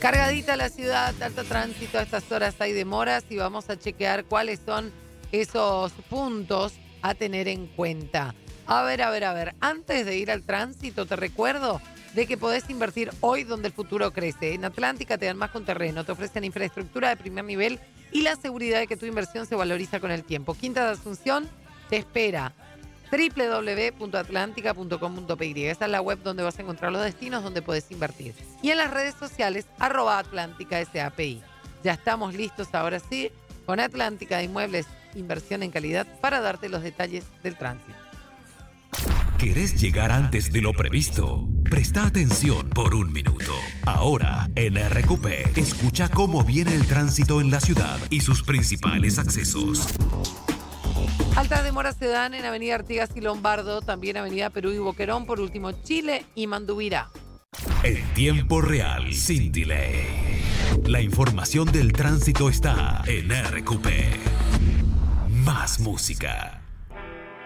Cargadita la ciudad, alto tránsito, a estas horas hay demoras y vamos a chequear cuáles son esos puntos a tener en cuenta. A ver. Antes de ir al tránsito, te recuerdo de que podés invertir hoy donde el futuro crece. En Atlántica te dan más con terreno, te ofrecen infraestructura de primer nivel y la seguridad de que tu inversión se valoriza con el tiempo. Quinta de Asunción te espera. www.atlantica.com.py. Esa es la web donde vas a encontrar los destinos donde puedes invertir. Y en las redes sociales, @AtlánticaSAPI. Ya estamos listos ahora sí con Atlántica de Inmuebles, inversión en calidad, para darte los detalles del tránsito. ¿Querés llegar antes de lo previsto? Presta atención por un minuto. Ahora, en RQP, escucha cómo viene el tránsito en la ciudad y sus principales accesos. Altas demoras se dan en Avenida Artigas y Lombardo, también Avenida Perú y Boquerón, por último Chile y Mandubirá. En tiempo real, sin delay. La información del tránsito está en RQP. Más música.